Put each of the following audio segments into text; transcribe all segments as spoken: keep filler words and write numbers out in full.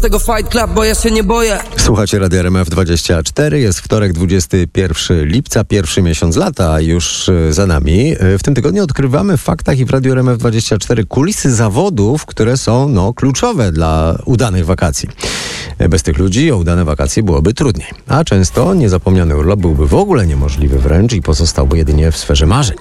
tego Fight Club, bo ja się nie boję. Słuchacie Radia R M F dwadzieścia cztery, jest wtorek, dwudziestego pierwszego lipca, pierwszy miesiąc lata już za nami. W tym tygodniu odkrywamy w faktach i w Radiu R M F dwadzieścia cztery kulisy zawodów, które są no, kluczowe dla udanych wakacji. Bez tych ludzi o udane wakacje byłoby trudniej, a często niezapomniany urlop byłby w ogóle niemożliwy wręcz i pozostałby jedynie w sferze marzeń.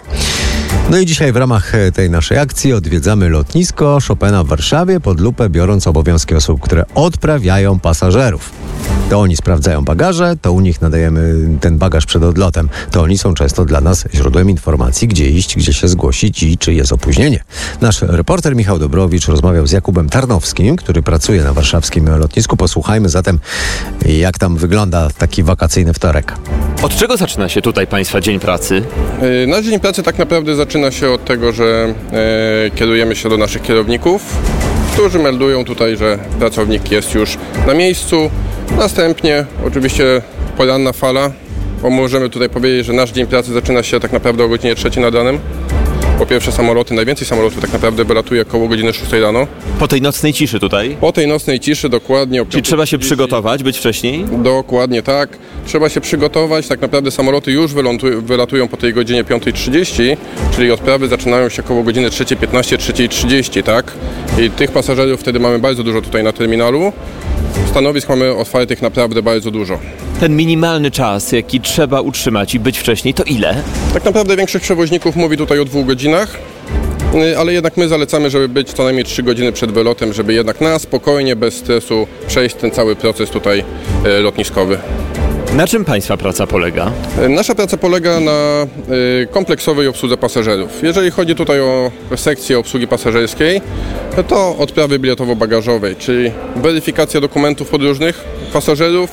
No i dzisiaj w ramach tej naszej akcji odwiedzamy lotnisko Chopina w Warszawie, pod lupę biorąc obowiązki osób, które odprawiają pasażerów. To oni sprawdzają bagaże, to u nich nadajemy ten bagaż przed odlotem. To oni są często dla nas źródłem informacji, gdzie iść, gdzie się zgłosić i czy jest opóźnienie. Nasz reporter Michał Dobrowicz rozmawiał z Jakubem Tarnowskim, który pracuje na warszawskim lotnisku. Posłuchajmy zatem, jak tam wygląda taki wakacyjny wtorek. Od czego zaczyna się tutaj Państwa dzień pracy? Nasz dzień pracy tak naprawdę zaczyna się od tego, że e, kierujemy się do naszych kierowników, którzy meldują tutaj, że pracownik jest już na miejscu. Następnie oczywiście poranna fala, bo możemy tutaj powiedzieć, że nasz dzień pracy zaczyna się tak naprawdę o godzinie trzeciej nad ranem. Po pierwsze samoloty, najwięcej samolotów tak naprawdę wylatuje około godziny szóstej rano. Po tej nocnej ciszy tutaj? Po tej nocnej ciszy dokładnie. Czyli trzeba się przygotować, być wcześniej? Dokładnie tak. Trzeba się przygotować. Tak naprawdę samoloty już wylątują, wylatują po tej godzinie piątej trzydzieści, czyli odprawy zaczynają się około godziny trzeciej piętnaście, trzeciej trzydzieści, tak? I tych pasażerów wtedy mamy bardzo dużo tutaj na terminalu. Stanowisk mamy otwartych naprawdę bardzo dużo. Ten minimalny czas, jaki trzeba utrzymać i być wcześniej, to ile? Tak naprawdę większość przewoźników mówi tutaj o dwóch godzinach, ale jednak my zalecamy, żeby być co najmniej trzy godziny przed wylotem, żeby jednak na spokojnie, bez stresu przejść ten cały proces tutaj lotniskowy. Na czym Państwa praca polega? Nasza praca polega na kompleksowej obsłudze pasażerów. Jeżeli chodzi tutaj o sekcję obsługi pasażerskiej, to odprawy biletowo-bagażowej, czyli weryfikacja dokumentów podróżnych pasażerów,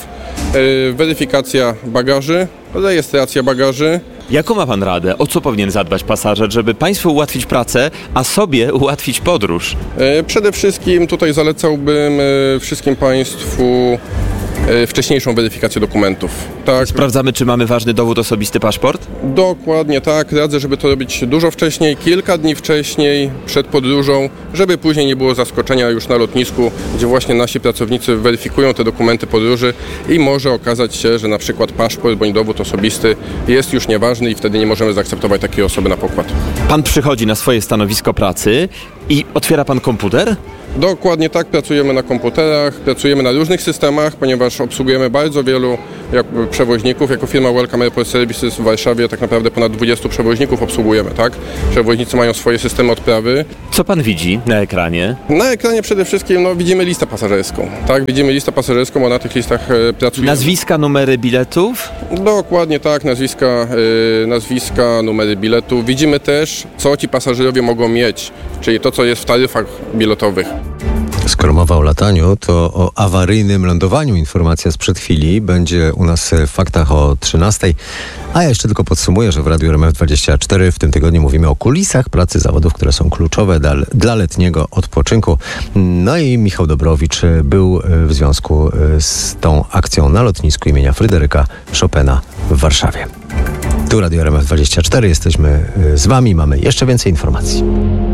weryfikacja bagaży, rejestracja bagaży. Jaką ma Pan radę? O co powinien zadbać pasażer, żeby Państwu ułatwić pracę, a sobie ułatwić podróż? Przede wszystkim tutaj zalecałbym wszystkim Państwu wcześniejszą weryfikację dokumentów. Tak. Sprawdzamy, czy mamy ważny dowód osobisty, paszport? Dokładnie tak. Radzę, żeby to robić dużo wcześniej, kilka dni wcześniej, przed podróżą, żeby później nie było zaskoczenia już na lotnisku, gdzie właśnie nasi pracownicy weryfikują te dokumenty podróży i może okazać się, że na przykład paszport bądź dowód osobisty jest już nieważny i wtedy nie możemy zaakceptować takiej osoby na pokład. Pan przychodzi na swoje stanowisko pracy i otwiera Pan komputer? Dokładnie tak, pracujemy na komputerach, pracujemy na różnych systemach, ponieważ obsługujemy bardzo wielu jak, przewoźników. Jako firma Welcome Airport Services w Warszawie tak naprawdę ponad dwudziestu przewoźników obsługujemy, tak? Przewoźnicy mają swoje systemy odprawy. Co Pan widzi na ekranie? Na ekranie przede wszystkim no, widzimy listę pasażerską, tak? Widzimy listę pasażerską, a na tych listach e, pracujemy. Nazwiska, numery biletów? Dokładnie tak, nazwiska, e, nazwiska, numery biletów. Widzimy też, co ci pasażerowie mogą mieć, czyli to, co jest w taryfach biletowych. Skoro mowa o lataniu, to o awaryjnym lądowaniu informacja sprzed chwili będzie u nas w faktach o trzynastej. A ja jeszcze tylko podsumuję, że w Radiu R M F dwadzieścia cztery w tym tygodniu mówimy o kulisach pracy zawodów, które są kluczowe dla, dla letniego odpoczynku. No i Michał Dobrowicz był w związku z tą akcją na lotnisku imienia Fryderyka Chopina w Warszawie. Tu Radio R M F dwadzieścia cztery, jesteśmy z Wami, mamy jeszcze więcej informacji.